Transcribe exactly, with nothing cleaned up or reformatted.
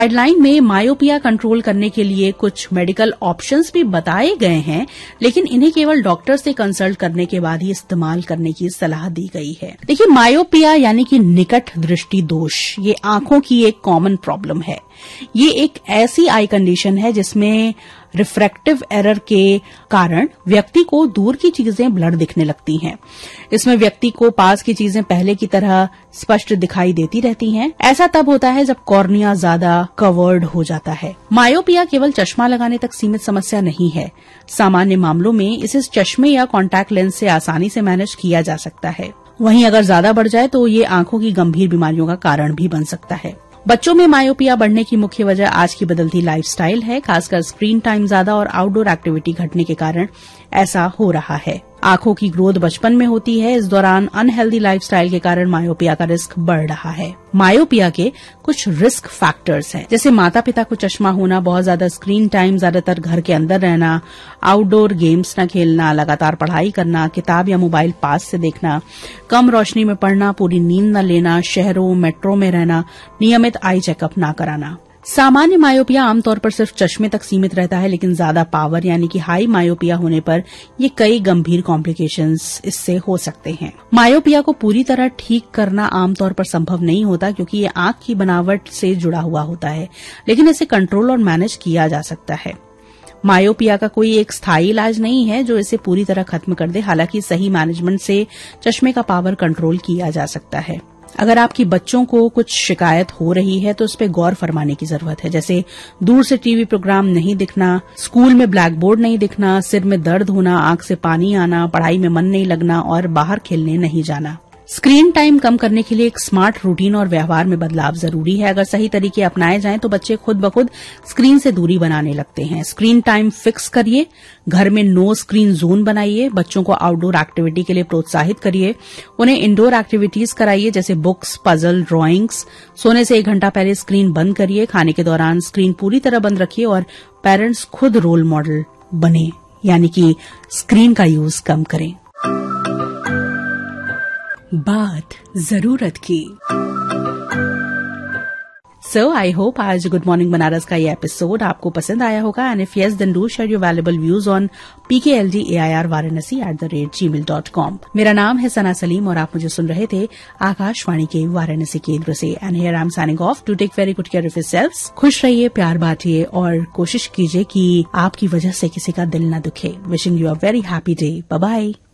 Guideline में myopia control करने के लिए कुछ मेडिकल ऑप्शंस भी बताए गए हैं, लेकिन इन्हें केवल डॉक्टर से कंसल्ट करने के बाद ही इस्तेमाल करने की सलाह दी गई है। देखिए, मायोपिया यानी कि निकट दृष्टि दोष, ये आंखों की एक कॉमन प्रॉब्लम है। ये एक ऐसी आई कंडीशन है जिसमें रिफ्रैक्टिव एरर के कारण व्यक्ति को दूर की चीजें ब्लर दिखने लगती हैं। इसमें व्यक्ति को पास की चीजें पहले की तरह स्पष्ट दिखाई देती रहती हैं। ऐसा तब होता है जब कॉर्निया ज्यादा कवर्ड हो जाता है। मायोपिया केवल चश्मा लगाने तक सीमित समस्या नहीं है। सामान्य मामलों में इसे चश्मे या कॉन्टैक्ट लेंस से आसानी से मैनेज किया जा सकता है। वहीं अगर ज्यादा बढ़ जाए तो ये आंखों की गंभीर बीमारियों का कारण भी बन सकता है। बच्चों में मायोपिया बढ़ने की मुख्य वजह आज की बदलती लाइफस्टाइल है। खासकर स्क्रीन टाइम ज्यादा और आउटडोर एक्टिविटी घटने के कारण ऐसा हो रहा है। आंखों की ग्रोथ बचपन में होती है। इस दौरान अनहेल्दी लाइफस्टाइल के कारण मायोपिया का रिस्क बढ़ रहा है। मायोपिया के कुछ रिस्क फैक्टर्स हैं, जैसे माता पिता को चश्मा होना, बहुत ज्यादा स्क्रीन टाइम, ज्यादातर घर के अंदर रहना, आउटडोर गेम्स न खेलना, लगातार पढ़ाई करना, किताब या मोबाइल पास से देखना, कम रोशनी में पढ़ना, पूरी नींद न लेना, शहरों मेट्रो में रहना, नियमित आई चेकअप न कराना। सामान्य मायोपिया आमतौर पर सिर्फ चश्मे तक सीमित रहता है, लेकिन ज्यादा पावर यानी कि हाई मायोपिया होने पर ये कई गंभीर कॉम्प्लिकेशंस इससे हो सकते हैं। मायोपिया को पूरी तरह ठीक करना आमतौर पर संभव नहीं होता, क्योंकि ये आंख की बनावट से जुड़ा हुआ होता है, लेकिन इसे कंट्रोल और मैनेज किया जा सकता है। मायोपिया का कोई एक स्थायी इलाज नहीं है जो इसे पूरी तरह खत्म कर दे। हालांकि सही मैनेजमेंट से चश्मे का पावर कंट्रोल किया जा सकता है। अगर आपकी बच्चों को कुछ शिकायत हो रही है तो उस पर गौर फरमाने की जरूरत है, जैसे दूर से टीवी प्रोग्राम नहीं दिखना, स्कूल में ब्लैक बोर्ड नहीं दिखना, सिर में दर्द होना, आंख से पानी आना, पढ़ाई में मन नहीं लगना और बाहर खेलने नहीं जाना। स्क्रीन टाइम कम करने के लिए एक स्मार्ट रूटीन और व्यवहार में बदलाव जरूरी है। अगर सही तरीके अपनाए जाएं तो बच्चे खुद ब खुद स्क्रीन से दूरी बनाने लगते हैं। स्क्रीन टाइम फिक्स करिए, घर में नो स्क्रीन जोन बनाइए, बच्चों को आउटडोर एक्टिविटी के लिए प्रोत्साहित करिए, उन्हें इंडोर एक्टिविटीज कराइए जैसे बुक्स, पजल, ड्राइंग्स। सोने से एक घंटा पहले स्क्रीन बंद करिए। खाने के दौरान स्क्रीन पूरी तरह बंद रखिए और पेरेंट्स खुद रोल मॉडल बने, यानी कि स्क्रीन का यूज कम करें। बात जरूरत की। सो आई होप आज गुड मॉर्निंग बनारस का ये एपिसोड आपको पसंद आया होगा, and if yes then do share your valuable views on पीकेएलडीएआईआर Varanasi at the rate ji mail dot com. मेरा नाम है सना सलीम और आप मुझे सुन रहे थे आकाशवाणी के वाराणसी केंद्र से। And here I am signing off to take very good care of yourselves. खुश रहिए, प्यार बांटिए और कोशिश कीजिए कि आपकी वजह से किसी का दिल न दुखे। Wishing you a very happy day. Bye bye.